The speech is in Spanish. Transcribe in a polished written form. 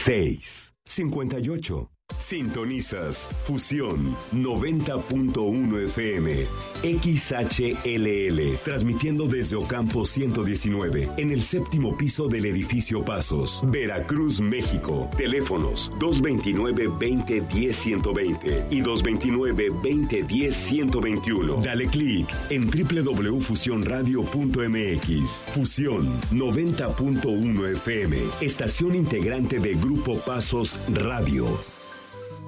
658. Sintonizas Fusión 90.1 FM XHLL, transmitiendo desde Ocampo 119 en el séptimo piso del edificio Pasos, Veracruz, México. Teléfonos 229-2010-120 y 229-2010-121. Dale clic en www.fusionradio.mx. Fusión 90.1 FM, estación integrante de Grupo Pasos Radio.